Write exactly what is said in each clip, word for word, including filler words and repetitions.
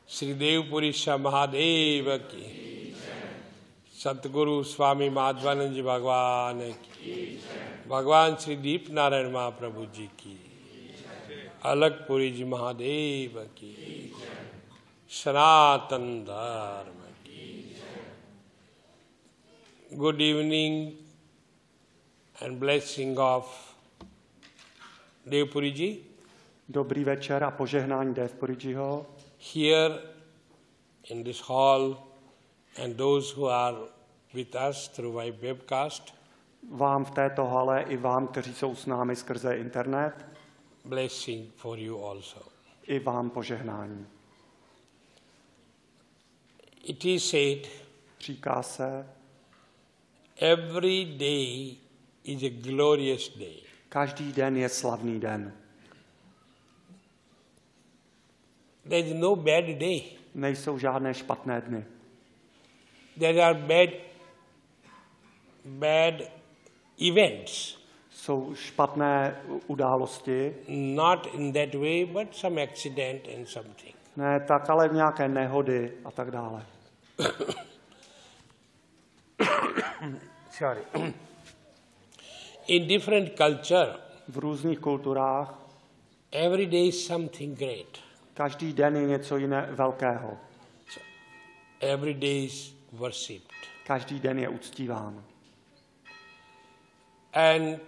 Sri Devpurisa Mahadeva ki, Satguru Swami Madhvanand Ji Bhagwan ki, Bhagwan Sri Deep Narayan Mahaprabhu Ji ki, Alakpuri Ji Mahadeva ki, Sanatan Dharma ki. Good evening and blessing of Devpuri Ji. Dobrý večer a požehnání Devpuri Jiho. Here in this hall and those who are with us through my webcast. Vám v této hale i vám, kteří jsou s námi skrze internet. Blessing for you also. I vám požehnání. It is said, říká se, every day is a glorious day. Každý den je slavný den. There is no bad day. Nejsou žádné špatné dny. There are bad, bad events. Jsou špatné události. Not in that way, but some accident and something. Ne tak, ale nějaké nehody a tak dále. Sorry. In different culture, v různých kulturách, every day is something great. Každý den je něco jiné velkého. So, every day is worshipped. Každý den je uctíván. And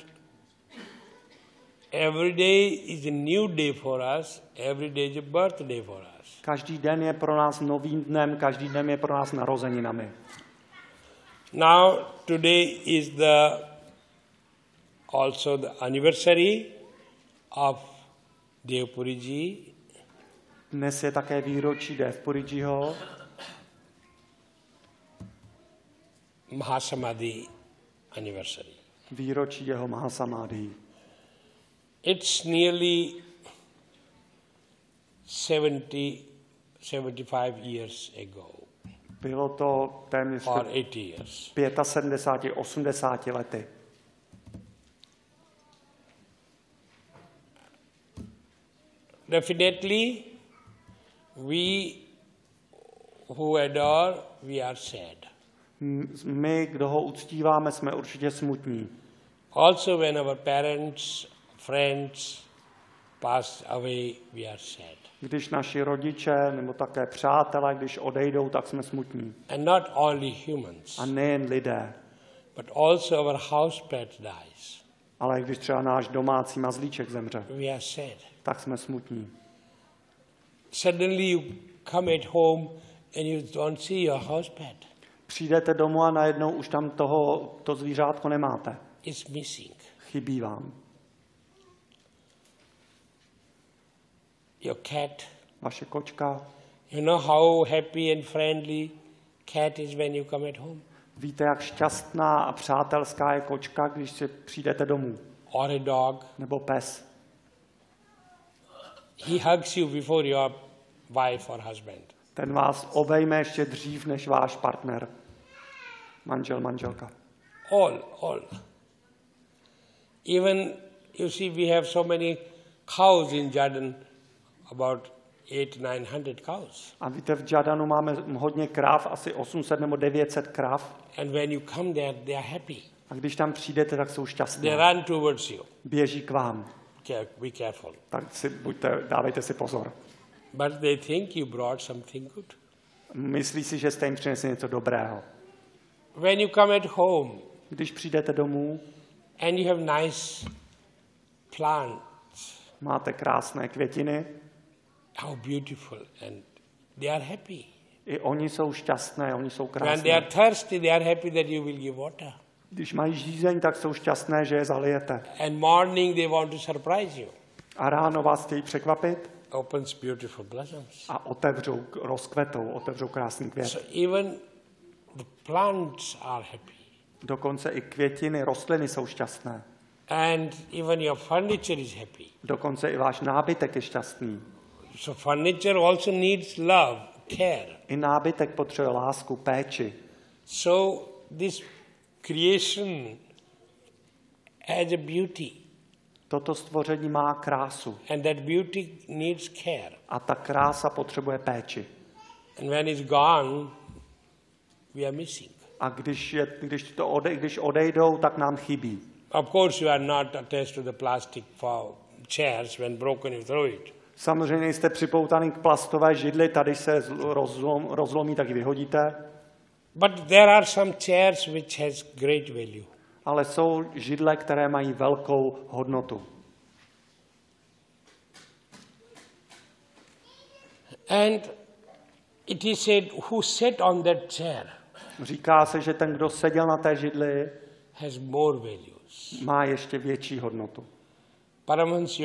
every day is a new day for us. Every day is a birthday for us. Každý den je pro nás novým dnem, každý den je pro nás narozeninami. Now today is the also the anniversary of Devpuri Ji. Dnes je také výročí Devpuri Jiho. Mahasamadhi anniversary. Výročí jeho Mahasamadhi. It's nearly seventy, seventy-five years ago. Bylo to téměř or eighty years. sedmdesát pět, osmdesát lety. Definitely, we who adore, we are sad. My, kdo ho uctíváme, jsme určitě smutní. Also, when our parents, friends pass away, we are sad. Když naši rodiče nebo také přátelé, když odejdou, tak jsme smutní. And not only humans. A nejen lidé. But also our house pet dies. Ale když třeba náš domácí mazlíček zemře, we are sad. Tak jsme smutní. Suddenly you come at home and you don't see your house pet. Přijdete domů a najednou už tam toho, to zvířátko nemáte. It's missing. Chybí vám. Your cat. Vaše kočka. You know how happy and friendly cat is when you come at home? Víte, jak šťastná a přátelská je kočka, když si přijdete domů. Or a dog. Nebo pes. He hugs you before your wife or husband. Ten vás obejme ještě dřív než váš partner. Manžel, manželka. All, all. Even, you see, we have so many cows in Jordan, about eight, nine hundred cows. A víte, v Jordanu máme hodně krav, asi osm set nebo devět set krav. And when you come there, they are happy. A když tam přijdete, tak jsou šťastní. They run towards you. Běží k vám. Be careful. Tak si buďte, dávejte si pozor. But they think you brought something good. Myslí si, že jste jim přinesli něco dobrého. When you come at home, když přijdete domů, and you have nice plants, máte krásné květiny, how beautiful, and they are happy. I oni jsou šťastné, oni jsou krásné. When they are thirsty, they are happy that you will give water. Když mají žízeň, tak jsou šťastné, že je zalijete. And morning they want to surprise you. A ráno vás chtějí překvapit. Opens beautiful blossoms. A otevřou, rozkvetou, otevřou krásný květ. So even the plants are happy. Dokonce i květiny, rostliny jsou šťastné. And even your furniture is happy. Dokonce i váš nábytek je šťastný. So furniture also needs love, care. I nábytek potřebuje lásku, péči. So this creation has a beauty. Toto stvoření má krásu. And that beauty needs care. A ta krása potřebuje péči. And when it's gone, we are missing. A když, je, když, to ode, když odejdou, tak nám chybí. Of course, you are not attached to the plastic chairs. When broken, you throw it. Samozřejmě jste připoutaný k plastové židli, tady se rozlom, rozlomí, tak ji vyhodíte. But there are some chairs which has great value. Ale jsou židle, které mají velkou hodnotu. And it is said, who sat on that chair Říká se, že ten, kdo seděl na té židli, has more values. má ještě větší hodnotu. Paramahansa